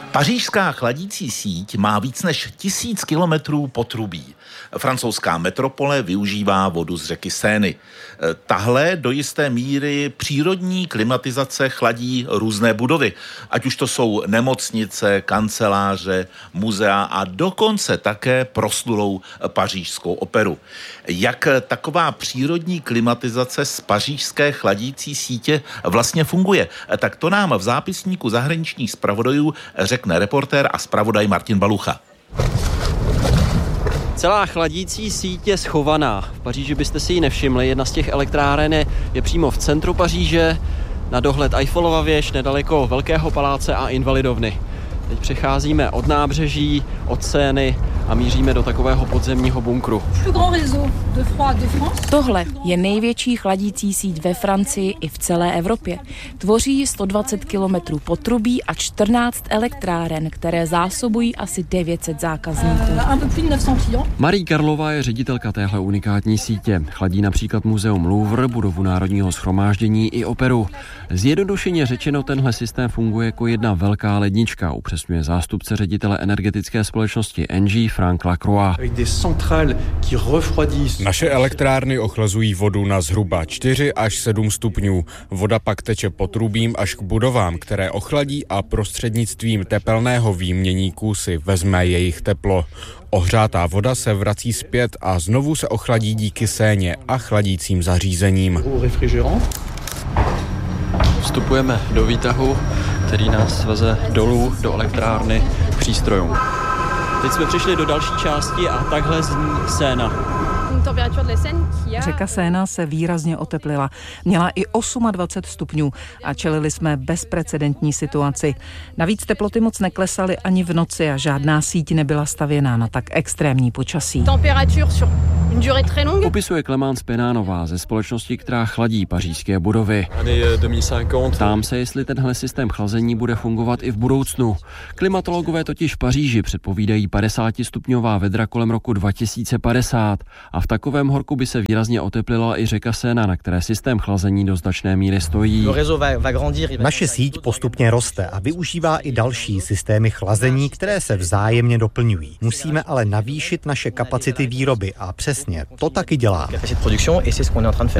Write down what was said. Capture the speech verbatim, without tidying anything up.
Pařížská chladící síť má víc než tisíc kilometrů potrubí. Francouzská metropole využívá vodu z řeky Seiny. Tahle do jisté míry přírodní klimatizace chladí různé budovy. Ať už to jsou nemocnice, kanceláře, muzea a dokonce také proslulou pařížskou operu. Jak taková přírodní klimatizace z pařížské chladící sítě vlastně funguje, tak to nám v zápisníku zahraničních zpravodajů řekne reportér a zpravodaj Martin Balucha. Celá chladící síť je schovaná. V Paříži byste si ji nevšimli. Jedna z těch elektráren je, je přímo v centru Paříže, na dohled Eiffelova věž, nedaleko Velkého paláce a Invalidovny. Teď přecházíme od nábřeží, od Seiny a míříme do takového podzemního bunkru. Tohle je největší chladící síť ve Francii i v celé Evropě. Tvoří sto dvacet kilometrů potrubí a čtrnáct elektráren, které zásobují asi devět set zákazníků. Marie Karlová je ředitelka téhle unikátní sítě. Chladí například muzeum Louvre, budovu Národního shromáždění i operu. Zjednodušeně řečeno, tenhle systém funguje jako jedna velká lednička, upřesňuje zástupce ředitele energetické společnosti Engie Frank Lacroix. Naše elektrárny ochlazují vodu na zhruba čtyři až sedm stupňů. Voda pak teče potrubím až k budovám, které ochladí a prostřednictvím tepelného výměníku si vezme jejich teplo. Ohřátá voda se vrací zpět a znovu se ochladí díky Séně a chladícím zařízením. Vstupujeme do výtahu, který nás veze dolů do elektrárny k přístrojům. Teď jsme přišli do další části a takhle zní Séna. Řeka Séna se výrazně oteplila. Měla i dvacet osm stupňů a čelili jsme bezprecedentní situaci. Navíc teploty moc neklesaly ani v noci a žádná síť nebyla stavěná na tak extrémní počasí. Popisuje Clémence Penánová ze společnosti, která chladí pařížské budovy. Ptám se, jestli tenhle systém chlazení bude fungovat i v budoucnu. Klimatologové totiž v Paříži předpovídají padesátistupňová vedra kolem roku dva tisíce padesát a v takovém horku by se výrazně oteplila i řeka Séna, na které systém chlazení do značné míry stojí. Naše síť postupně roste a využívá i další systémy chlazení, které se vzájemně doplňují. Musíme ale navýšit naše kapacity výroby a přesně to taky děláme.